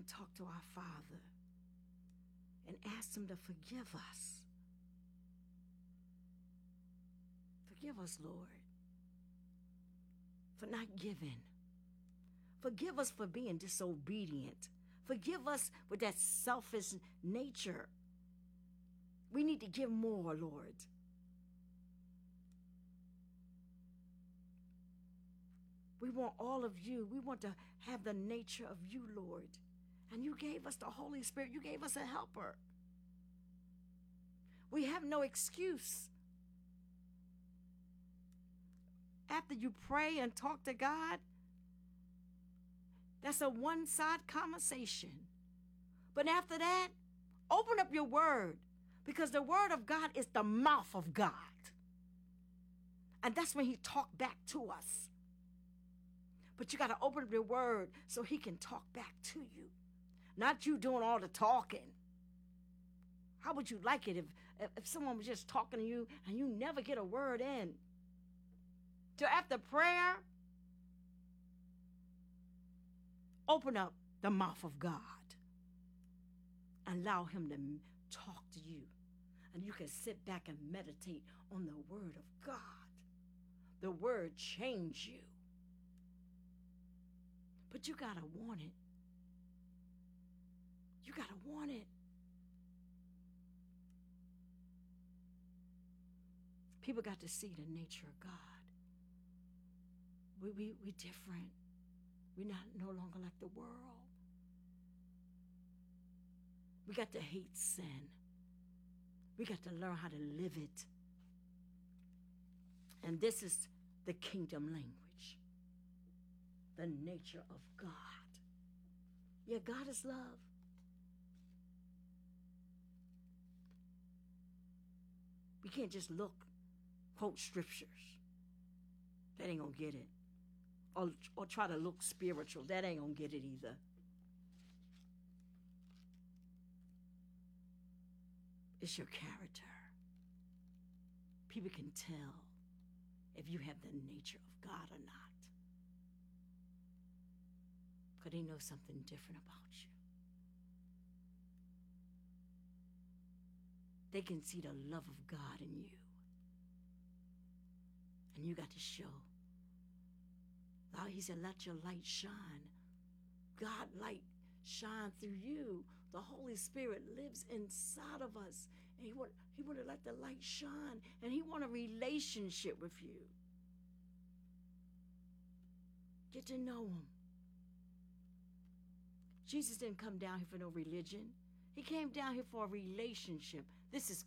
can talk to our Father and ask Him to forgive us. Forgive us, Lord, for not giving. Forgive us for being disobedient. Forgive us with that selfish nature. We need to give more, Lord. We want all of you. We want to have the nature of you, Lord. And you gave us the Holy Spirit. You gave us a helper. We have no excuse. After you pray and talk to God, that's a one-side conversation. But after that, open up your word, because the word of God is the mouth of God. And that's when He talked back to us. But you got to open up your word so He can talk back to you. Not you doing all the talking. How would you like it if someone was just talking to you and you never get a word in? So after prayer, open up the mouth of God and allow Him to talk to you. And you can sit back and meditate on the word of God. The word change you. But you got to want it. You got to want it. People got to see the nature of God. We different. We're no longer like the world. We got to hate sin. We got to learn how to live it. And this is the kingdom language. The nature of God. Yeah, God is love. We can't just quote scriptures. That ain't gonna get it. Or try to look spiritual. That ain't gonna get it either. It's your character. People can tell if you have the nature of God or not. Because they know something different about you. They can see the love of God in you. And you got to show. He said, let your light shine. God light shine through you. The Holy Spirit lives inside of us. And He want to let the light shine. And He want a relationship with you. Get to know Him. Jesus didn't come down here for no religion. He came down here for a relationship. This is